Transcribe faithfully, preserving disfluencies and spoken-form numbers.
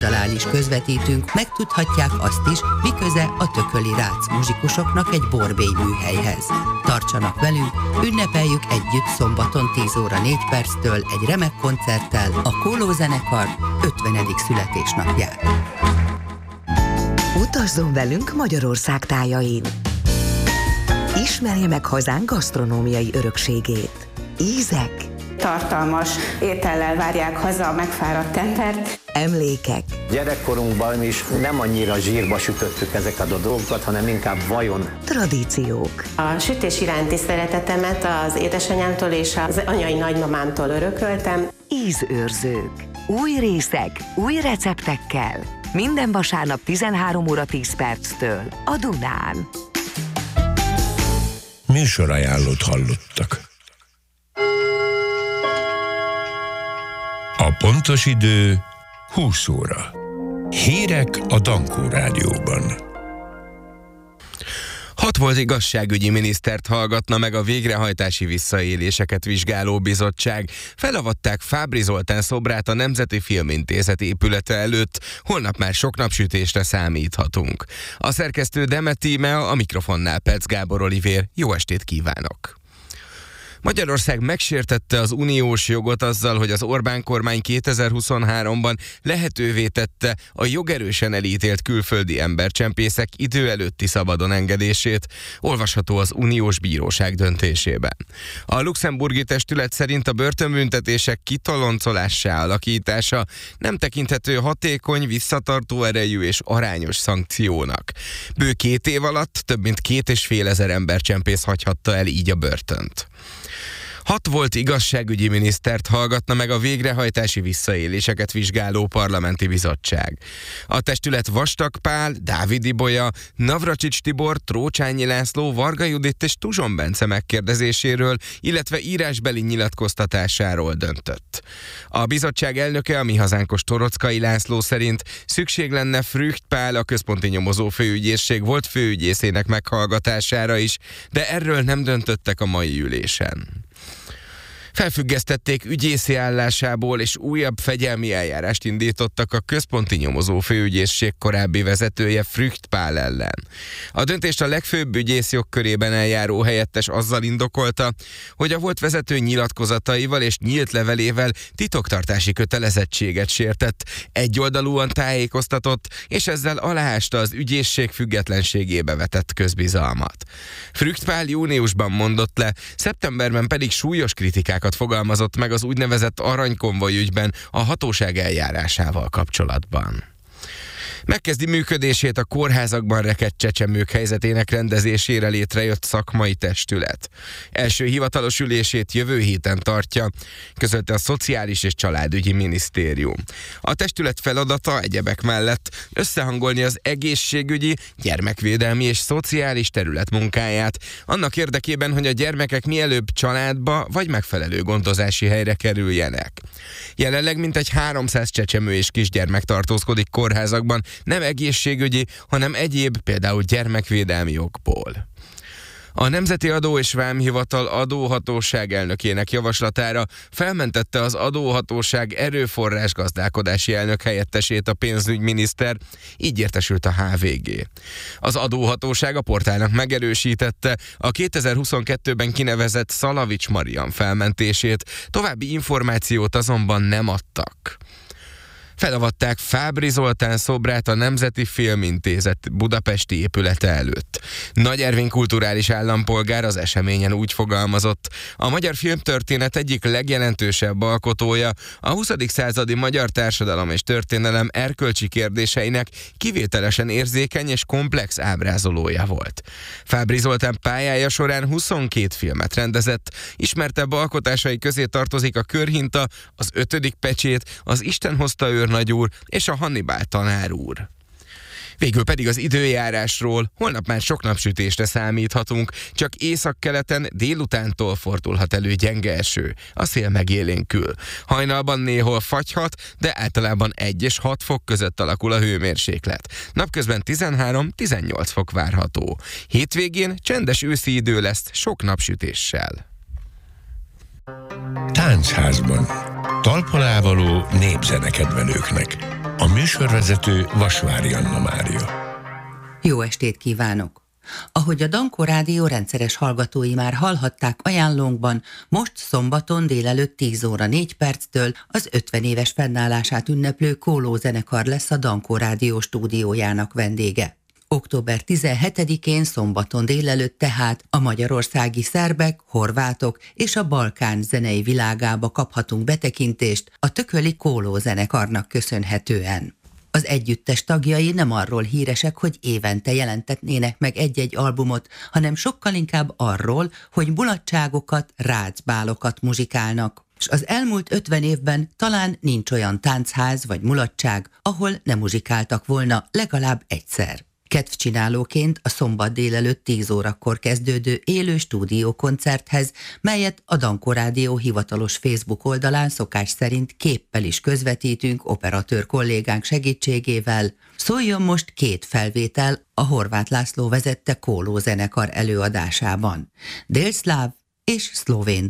Talán is közvetítünk, megtudhatják azt is, mi köze a Tököli Rác muzsikusoknak egy borbély műhelyhez. Tartsanak velünk, ünnepeljük együtt szombaton tíz óra négy perctől egy remek koncerttel a Kóló zenekar ötvenedik születésnapját. Utazzon velünk Magyarország tájain! Ismerje meg hazánk gasztronómiai örökségét. Ízek, tartalmas étellel várják haza a megfáradt embert. Emlékek. Gyerekkorunkban is nem annyira zsírba sütöttük ezeket a dolgokat, hanem inkább vajon. Tradíciók. A sütés iránti szeretetemet az édesanyámtól és az anyai nagymamámtól örököltem. Ízőrzők. Új részek, új receptekkel. Minden vasárnap tizenhárom óra tíz perctől a Dunán. Műsorajánlót hallottak. A pontos idő húsz óra. Hírek a Dankó Rádióban. Hat volt igazságügyi minisztert hallgatna meg a végrehajtási visszaéléseket vizsgáló bizottság. Felavatták Fábry Zoltán szobrát a Nemzeti Filmintézet épülete előtt, holnap már sok napsütésre számíthatunk. A szerkesztő Demet Íme, a mikrofonnál Perc Gábor Olivér. Jó estét kívánok! Magyarország megsértette az uniós jogot azzal, hogy az Orbán kormány kétezer-huszonháromban lehetővé tette a jogerősen elítélt külföldi embercsempészek idő előtti szabadon engedését, olvasható az uniós bíróság döntésében. A luxemburgi testület szerint a börtönbüntetések kitoloncolássá alakítása nem tekinthető hatékony, visszatartó erejű és arányos szankciónak. Bő két év alatt több mint két és fél ezer embercsempész hagyhatta el így a börtönt. Hat volt igazságügyi minisztert hallgatna meg a végrehajtási visszaéléseket vizsgáló parlamenti bizottság. A testület Vastag Pál, Dávid Ibolya, Navracsics Tibor, Trócsányi László, Varga Judit és Tuzson Bence megkérdezéséről, illetve írásbeli nyilatkoztatásáról döntött. A bizottság elnöke, a Mi Hazánkos Torockai László szerint szükség lenne Frücht Pál, a központi nyomozó főügyészség volt főügyészének meghallgatására is, de erről nem döntöttek a mai ülésen. Felfüggesztették ügyészi állásából, és újabb fegyelmi eljárást indítottak a központi nyomozó főügyészség korábbi vezetője Frücht Pál ellen. A döntést a legfőbb ügyész jogkörében eljáró helyettes azzal indokolta, hogy a volt vezető nyilatkozataival és nyílt levelével titoktartási kötelezettséget sértett, egyoldalúan tájékoztatott, és ezzel aláásta az ügyészség függetlenségébe vetett közbizalmat. Frücht Pál júniusban mondott le, szeptemberben pedig súlyos kritikák fogalmazott meg az úgynevezett aranykonvoj ügyben a hatóság eljárásával kapcsolatban. Megkezdi működését a kórházakban rekedt csecsemők helyzetének rendezésére létrejött szakmai testület. Első hivatalos ülését jövő héten tartja, közölte a Szociális és Családügyi Minisztérium. A testület feladata egyebek mellett összehangolni az egészségügyi, gyermekvédelmi és szociális terület munkáját, annak érdekében, hogy a gyermekek mielőbb családba vagy megfelelő gondozási helyre kerüljenek. Jelenleg mintegy háromszáz csecsemő és kisgyermek tartózkodik kórházakban, nem egészségügyi, hanem egyéb, például gyermekvédelmi okból. A Nemzeti Adó és Vámhivatal adóhatóság elnökének javaslatára felmentette az adóhatóság erőforrás gazdálkodási elnök helyettesét a pénzügyminiszter, így értesült a há vé gé. Az adóhatóság a portálnak megerősítette a kétezer-huszonkettőben kinevezett Szalavics Marian felmentését, további információt azonban nem adtak. Felavatták Fábry Zoltán szobrát a Nemzeti Filmintézet budapesti épülete előtt. Nagy Ervin kulturális állampolgár az eseményen úgy fogalmazott: a magyar filmtörténet egyik legjelentősebb alkotója, a huszadik századi magyar társadalom és történelem erkölcsi kérdéseinek kivételesen érzékeny és komplex ábrázolója volt. Fábry Zoltán pályája során huszonkét filmet rendezett, ismertebb alkotásai közé tartozik a Körhinta, az Ötödik pecsét, az Isten hozta őr nagyúr és a Hannibál tanár úr. Végül pedig az időjárásról: holnap már sok napsütésre számíthatunk, csak északkeleten délutántól fordulhat elő gyenge eső, a szél megélénkül. Hajnalban néhol fagyhat, de általában egy és hat fok között alakul a hőmérséklet. Napközben tizenhárom-tizennyolc fok várható. Hétvégén csendes őszi idő lesz sok napsütéssel. Táncházban. Talpon ávaló népzenekedvelőknek. A műsorvezető Vasvári Anna Mária. Jó estét kívánok! Ahogy a Dankó Rádió rendszeres hallgatói már hallhatták ajánlónkban, most szombaton délelőtt tíz óra négy perctől az ötven éves fennállását ünneplő Kóló zenekar lesz a Dankó Rádió stúdiójának vendége. október tizenhetedikén szombaton délelőtt tehát a magyarországi szerbek, horvátok és a Balkán zenei világába kaphatunk betekintést a tököli Kóló zenekarnak köszönhetően. Az együttes tagjai nem arról híresek, hogy évente jelentetnének meg egy-egy albumot, hanem sokkal inkább arról, hogy mulatságokat, rácbálokat muzsikálnak. És az elmúlt ötven évben talán nincs olyan táncház vagy mulatság, ahol ne muzsikáltak volna legalább egyszer. Kedvcsinálóként a szombat délelőtt tíz órakor kezdődő élő stúdiókoncerthez, melyet a Dankó Rádió hivatalos Facebook oldalán szokás szerint képpel is közvetítünk operatőr kollégánk segítségével, szóljon most két felvétel a Horváth László vezette Kóló zenekar előadásában. Délszláv és szlovén